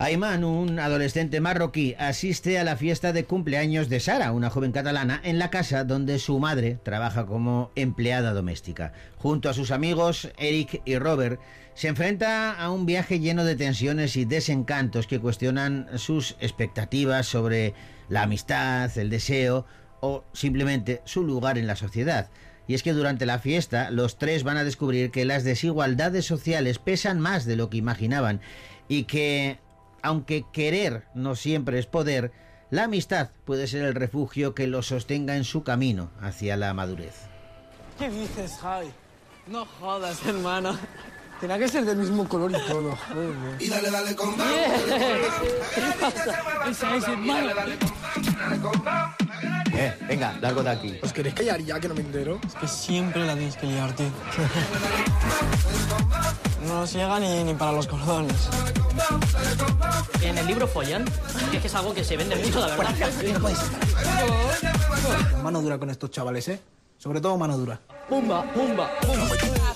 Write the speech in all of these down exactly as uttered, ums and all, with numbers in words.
Ayman, un adolescente marroquí, asiste a la fiesta de cumpleaños de Sara, una joven catalana, en la casa donde su madre trabaja como empleada doméstica. Junto a sus amigos Eric y Robert, se enfrenta a un viaje lleno de tensiones y desencantos que cuestionan sus expectativas sobre la amistad, el deseo o simplemente su lugar en la sociedad. Y es que durante la fiesta los tres van a descubrir que las desigualdades sociales pesan más de lo que imaginaban y que, aunque querer no siempre es poder, la amistad puede ser el refugio que los sostenga en su camino hacia la madurez. ¿Qué dices, Javi? No jodas, hermano. Tendrá que ser del mismo color y todo. Joder. Y dale, dale con yeah. ¿Qué pasa? Esa es, hermano. Eh, venga, largo de aquí. ¿Os queréis callar ya, que no me entero? Es que siempre la tienes que liar, tío. No nos llega ni, ni para los cordones. En el libro follan, que es que es algo que se vende mucho, la verdad. No podéis estar. Mano dura con estos chavales, ¿eh? Sobre todo mano dura. Pumba, pumba, pumba.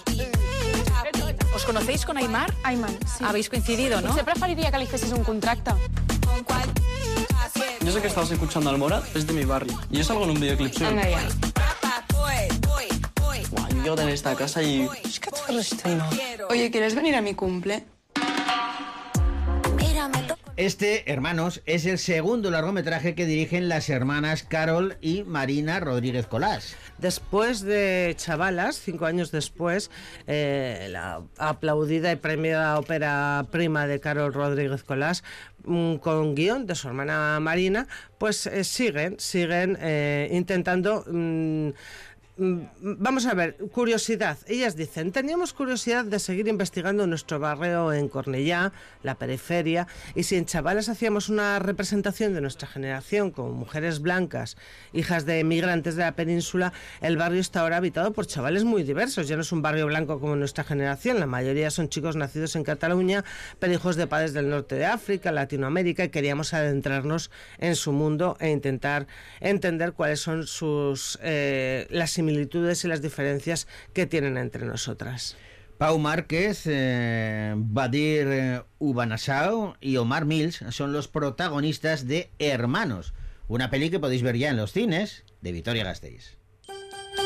¿Os conocéis con Aymar? Ayman, sí. Habéis coincidido, ¿no? Potser preferiria que li fessis un contracte. Yo sé que estabas escuchando al Morat, es de mi barrio. Y yo salgo en un videoclip suyo. Anda ya. Buah, yo quiero tener esta casa y... Es que te resisten, ¿no? Oye, ¿quieres venir a mi cumple? Este, Hermanos, es el segundo largometraje que dirigen las hermanas Carol y Marina Rodríguez Colás. Después de Chavalas, cinco años después, eh, la aplaudida y premiada ópera prima de Carol Rodríguez Colás, mmm, con guión de su hermana Marina, pues eh, siguen, siguen eh, intentando... Mmm, Vamos a ver, curiosidad. Ellas dicen, teníamos curiosidad de seguir investigando nuestro barrio en Cornellá, la periferia, y si en Chavalas hacíamos una representación de nuestra generación como mujeres blancas, hijas de emigrantes de la península, el barrio está ahora habitado por chavales muy diversos. Ya no es un barrio blanco como nuestra generación, la mayoría son chicos nacidos en Cataluña, pero hijos de padres del norte de África, Latinoamérica, y queríamos adentrarnos en su mundo e intentar entender cuáles son sus eh, las similitudes similitudes y las diferencias que tienen entre nosotras. Pau Márquez, eh, Badir eh, Ubanasao y Omar Mills son los protagonistas de Hermanos, una peli que podéis ver ya en los cines de Vitoria-Gasteiz.